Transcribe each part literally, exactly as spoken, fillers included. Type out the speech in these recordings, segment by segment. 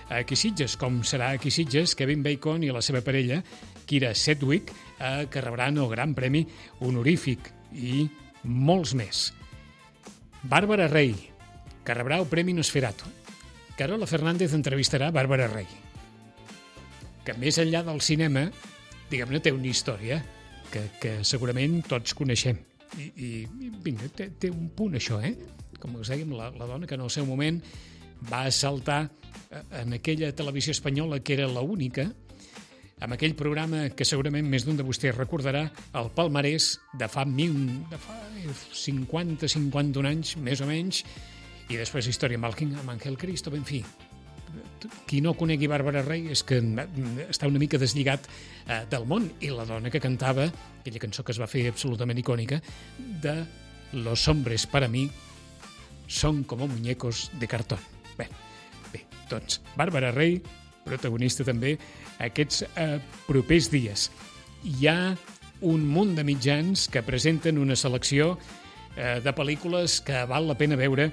aquí a Sitges, com serà aquí a Sitges Kevin Bacon i la seva parella, Kira Sedgwick, eh, que rebran el Gran Premi Honorífic i molts més. Bàrbara Rey, que rebrà el Premi Nosferatu. Carola Fernández entrevistarà Bàrbara Rey, que més enllà del cinema, diguem-ne, té una història que, que segurament tots coneixem. I, i vinga, té, té un punt això, eh? Com us dèiem, la, la dona que en el seu moment va saltar en aquella televisió espanyola que era l'única, amb aquell programa que segurament més d'un de vostès recordarà, el palmarès de fa, mil, de fa cinquanta cinquanta-un anys, més o menys, i després història amb, el, amb Ángel Cristo, en fi. Qui no conegui Bàrbara Rey és que està una mica deslligat eh, del món, i la dona que cantava aquella cançó que es va fer absolutament icònica de Los hombres para mí son como muñecos de cartón. Bé, bé, doncs, Bàrbara Rey, protagonista també aquests eh, propers dies. Hi ha un munt de mitjans que presenten una selecció eh, de pel·lícules que val la pena veure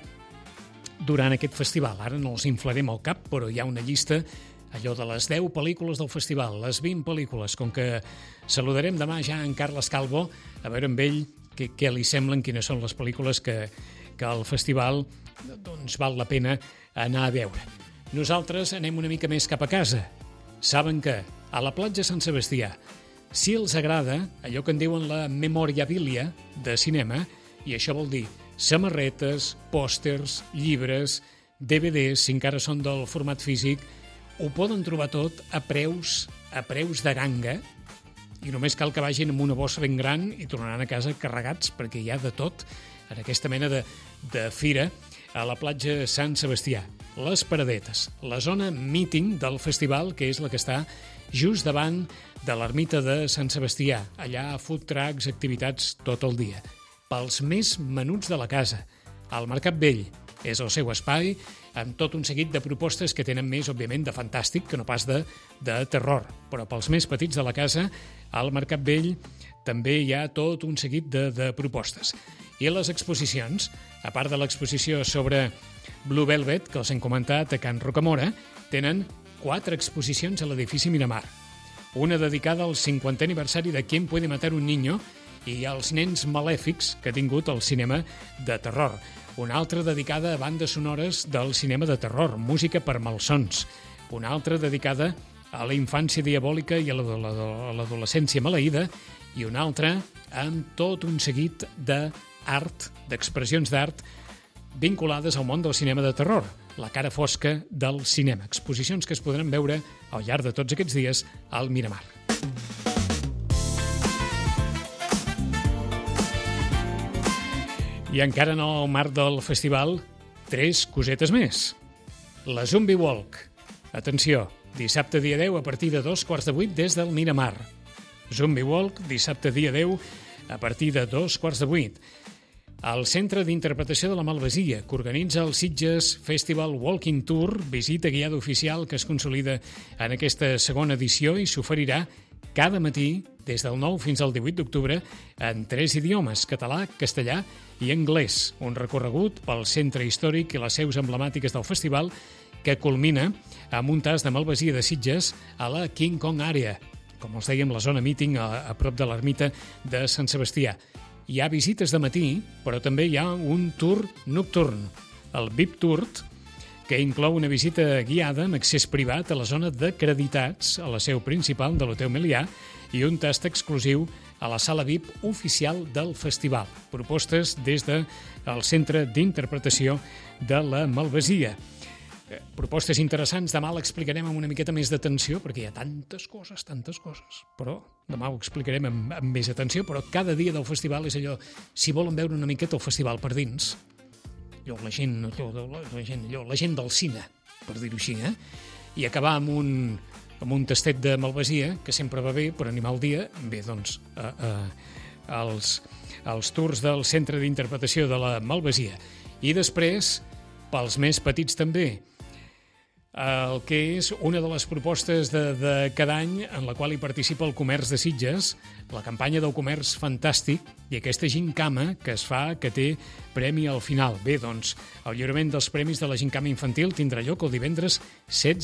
durant aquest festival. Ara no els inflarem el cap, però hi ha una llista, allò de les deu pel·lícules del festival, les vint pel·lícules, com que saludarem demà ja en Carles Calvo, a veure amb ell què, què li semblen, quines són les pel·lícules que, que al festival doncs, val la pena anar a veure. Nosaltres anem una mica més cap a casa. Saben que a la platja Sant Sebastià, si els agrada allò que en diuen la memorabilia de cinema, i això vol dir samarretes, pòsters, llibres, D V Ds, si encara són del format físic, ho poden trobar tot a preus, a preus de ganga, i només cal que vagin amb una bossa ben gran i tornaran a casa carregats, perquè hi ha de tot en aquesta mena de, de fira a la platja Sant Sebastià. Les Paradetes, la zona meeting del festival, que és la que està just davant de l'ermita de Sant Sebastià. Allà food trucks, activitats tot el dia. Pels més menuts de la casa, el Mercat Vell és el seu espai, amb tot un seguit de propostes que tenen més, òbviament, de fantàstic que no pas de, de terror. Però pels més petits de la casa, al Mercat Vell també hi ha tot un seguit de, de propostes. I les exposicions, a part de l'exposició sobre Blue Velvet, que els hem comentat a Can Rocamora, tenen quatre exposicions a l'edifici Miramar. Una dedicada al cinquantè aniversari de Quién puede matar un niño i als nens malèfics que ha tingut el cinema de terror. Una altra dedicada a bandes sonores del cinema de terror, música per malsons. Una altra dedicada a la infància diabòlica i a l'adolescència maleïda, i una altra amb tot un seguit d'art, d'expressions d'art vinculades al món del cinema de terror, la cara fosca del cinema. Exposicions que es podran veure al llarg de tots aquests dies al Miramar. I encara en el marc del festival, tres cosetes més. La Zombie Walk. Atenció, dissabte dia deu a partir de dos quarts de vuit des del Miramar. Zombie Walk, dissabte dia deu a partir de dos quarts de vuit. El Centre d'Interpretació de la Malvasia, que organitza el Sitges Festival Walking Tour, visita guiada oficial que es consolida en aquesta segona edició i s'oferirà cada matí, des del nou fins al divuit d'octubre, en tres idiomes, català, castellà i anglès. Un recorregut pel centre històric i les seus emblemàtiques del festival que culmina amb un tas de Malvasia de Sitges a la King Kong Area, com els dèiem, la zona meeting a, a prop de l'ermita de Sant Sebastià. Hi ha visites de matí, però també hi ha un tour nocturn, el V I P Tour, que inclou una visita guiada amb accés privat a la zona d'acreditats a la seu principal de l'Hotel Melià i un tast exclusiu a la sala V I P oficial del festival. Propostes des del Centre d'Interpretació de la Malvasia. Propostes interessants, demà l'explicarem amb una miqueta més d'atenció, perquè hi ha tantes coses, tantes coses, però demà ho explicarem amb, amb més atenció, però cada dia del festival és allò, si volen veure una miqueta el festival per dins, allò, la gent, allò, la gent, allò, la gent del cine, per dir-ho així, eh? I acabar amb un, amb un tastet de Malvasia, que sempre va bé per animar el dia, bé, doncs, eh, eh, els, els tours del Centre d'Interpretació de la Malvasia. I després, pels més petits també, el que és una de les propostes de, de cada any en la qual hi participa el Comerç de Sitges, la campanya del comerç fantàstic i aquesta gincama que es fa, que té premi al final. Bé, doncs, el lliurament dels premis de la gincama infantil tindrà lloc el divendres setze